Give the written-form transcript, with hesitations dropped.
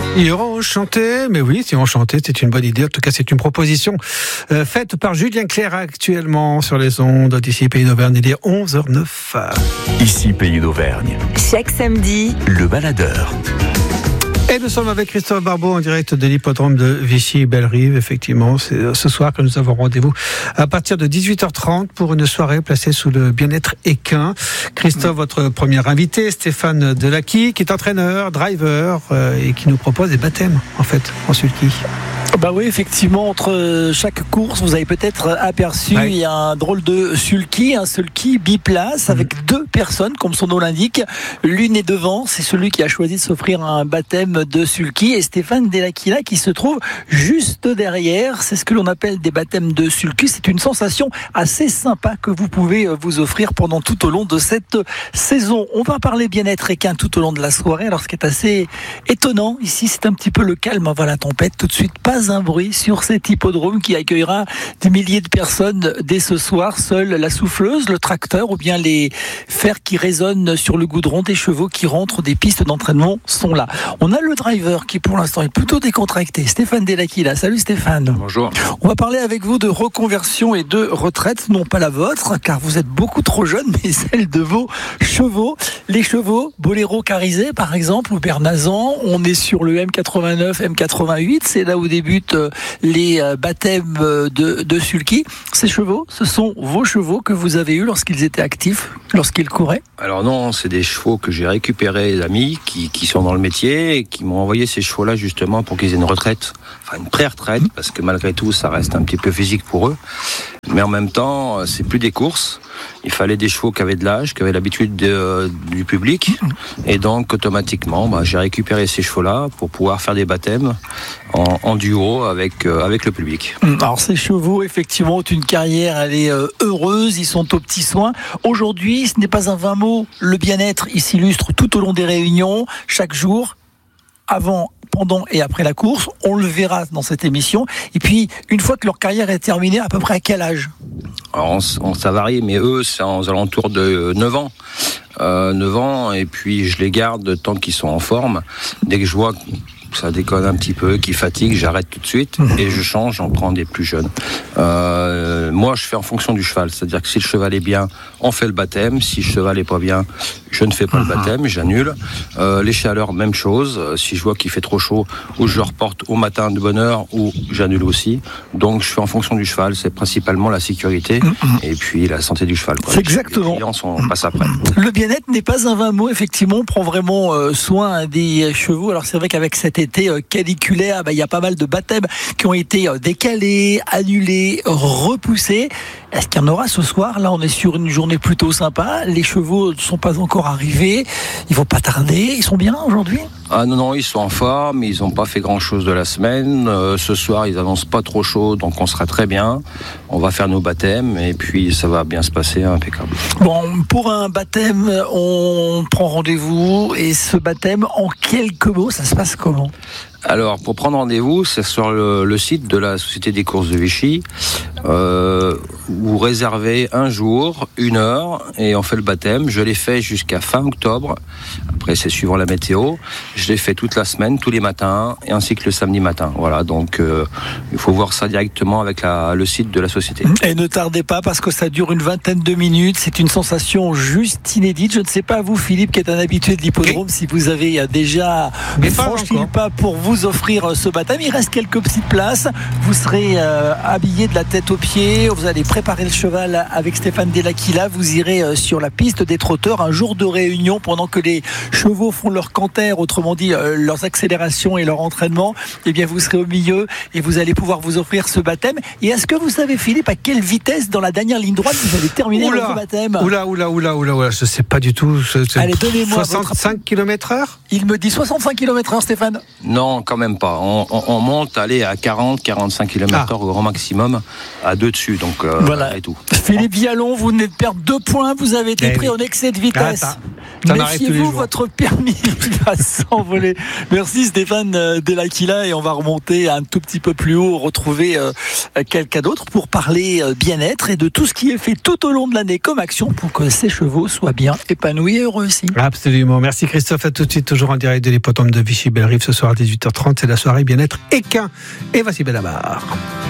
Hier, on chantait, mais oui, si on chantait, c'est une bonne idée. En tout cas, c'est une proposition faite par Julien Clerc actuellement sur les ondes d'ici Pays d'Auvergne. Il est 11h09. Ici Pays d'Auvergne. Chaque samedi, Le Baladeur. Et nous sommes avec Christophe Barbeau en direct de l'hippodrome de Vichy-Bellerive. Effectivement, c'est ce soir que nous avons rendez-vous à partir de 18h30 pour une soirée placée sous le bien-être équin. Christophe, votre premier invité, Stéphane Delacqui, qui est entraîneur, driver et qui nous propose des baptêmes, en fait, en sulky. Bah oui, effectivement, entre chaque course, vous avez peut-être aperçu, il y a un drôle de sulky, un sulky biplace avec deux personnes, comme son nom l'indique. L'une est devant, c'est celui qui a choisi de s'offrir un baptême de sulky, et Stéphane Delacqui qui se trouve juste derrière. C'est ce que l'on appelle des baptêmes de sulky. C'est une sensation assez sympa que vous pouvez vous offrir pendant tout au long de cette saison. On va parler bien-être équin tout au long de la soirée. Alors, ce qui est assez étonnant ici, c'est un petit peu le calme avant la tempête. Tout de suite, pas un bruit sur cet hippodrome qui accueillera des milliers de personnes dès ce soir. Seule la souffleuse, le tracteur ou bien les fers qui résonnent sur le goudron des chevaux qui rentrent des pistes d'entraînement sont là. On a le driver qui pour l'instant est plutôt décontracté, Stéphane Delacqui là. Salut Stéphane. Bonjour. On va parler avec vous de reconversion et de retraite, non pas la vôtre car vous êtes beaucoup trop jeune, mais celle de vos chevaux. Les chevaux Boléro Carizet par exemple ou Bernazan, on est sur le M89, M88, c'est là où débutent les baptêmes de sulky. Ces chevaux, ce sont vos chevaux que vous avez eus lorsqu'ils étaient actifs, lorsqu'ils couraient? Alors non, c'est des chevaux que j'ai récupérés d'amis qui sont dans le métier et qui m'ont envoyé ces chevaux-là justement pour qu'ils aient une retraite, enfin une pré-retraite, parce que malgré tout, ça reste un petit peu physique pour eux. Mais en même temps, c'est plus des courses. Il fallait des chevaux qui avaient de l'âge, qui avaient l'habitude du public. Et donc, automatiquement, j'ai récupéré ces chevaux-là pour pouvoir faire des baptêmes en duo avec le public. Alors, ces chevaux, effectivement, ont une carrière, elle est heureuse, ils sont aux petits soins. Aujourd'hui, ce n'est pas un vain mot. Le bien-être, il s'illustre tout au long des réunions, chaque jour, avant, pendant et après la course. On le verra dans cette émission. Et puis, une fois que leur carrière est terminée, à peu près à quel âge? Alors, ça varie, mais eux, c'est aux alentours de 9 ans. 9 ans, et puis je les garde tant qu'ils sont en forme. Dès que je vois que ça déconne un petit peu, qu'ils fatiguent, j'arrête tout de suite et je change, j'en prends des plus jeunes. Moi, je fais en fonction du cheval, c'est-à-dire que si le cheval est bien, on fait le baptême. Si le cheval est pas bien, je ne fais pas le baptême, j'annule. Les chaleurs, même chose. Si je vois qu'il fait trop chaud, ou je le reporte au matin de bonne heure, ou j'annule aussi. Donc, je fais en fonction du cheval. C'est principalement la sécurité et puis la santé du cheval, quoi. C'est exactement. Les clients passent après. Le bien-être n'est pas un vain mot, effectivement. On prend vraiment soin des chevaux. Alors, c'est vrai qu'avec cet été caniculaire, il y a pas mal de baptêmes qui ont été décalés, annulés, repoussés. Est-ce qu'il y en aura ce soir? Là, on est sur une journée plutôt sympa. Les chevaux ne sont pas encore arrivés. Ils vont pas tarder. Ils sont bien aujourd'hui? Ah non, ils sont en forme. Ils n'ont pas fait grand-chose de la semaine. Ce soir, ils annoncent pas trop chaud, donc on sera très bien. On va faire nos baptêmes et puis ça va bien se passer, impeccable. Bon, pour un baptême, on prend rendez-vous et ce baptême, en quelques mots, ça se passe comment? Alors, pour prendre rendez-vous, c'est sur le site de la Société des courses de Vichy. Vous réservez un jour, 1 heure, et on fait le baptême. Je l'ai fait jusqu'à fin octobre. Après, c'est suivant la météo. Je l'ai fait toute la semaine, tous les matins, et ainsi que le samedi matin. Voilà, donc il faut voir ça directement avec le site de la Société. Et ne tardez pas, parce que ça dure une vingtaine de minutes. C'est une sensation juste inédite. Je ne sais pas, vous, Philippe, qui êtes un habitué de l'hippodrome, si vous avez déjà franchi le pas pour vous offrir ce baptême. Il reste quelques petites places. Vous serez habillé de la tête aux pieds. Vous allez préparer le cheval avec Stéphane Delacqui. Vous irez sur la piste des trotteurs, un jour de réunion pendant que les chevaux font leur canter, autrement dit leurs accélérations et leur entraînement. Eh bien, vous serez au milieu et vous allez pouvoir vous offrir ce baptême. Et est-ce que vous savez, Philippe, à quelle vitesse dans la dernière ligne droite vous allez terminer votre baptême? Oula, je sais pas du tout. Allez, donnez-moi 65 km/h? Il me dit 65 km/h, Stéphane. Non, quand même pas. On monte, aller à 40-45 km/h au grand maximum, à 2 dessus, donc voilà. et tout. Philippe Vialon, vous venez de perdre 2 points, vous avez été pris en excès de vitesse. Ça m'arrive tous les Méfiez-vous, jours. votre permis va s'envoler. Merci Stéphane Delakila, et on va remonter un tout petit peu plus haut, retrouver quelqu'un d'autre pour parler bien-être et de tout ce qui est fait tout au long de l'année comme action pour que ces chevaux soient bien épanouis et heureux aussi. Absolument. Merci Christophe. À tout de suite, toujours en direct de l'hippodrome de Vichy-Bellerive ce soir à 18h30. C'est la soirée bien-être équin. Et voici Bellabar.